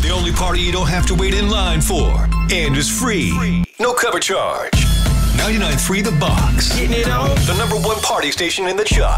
The only party you don't have to wait in line for. And is free. No cover charge. 99.3 The Box. Getting it on. The #1 party station in the Chuck.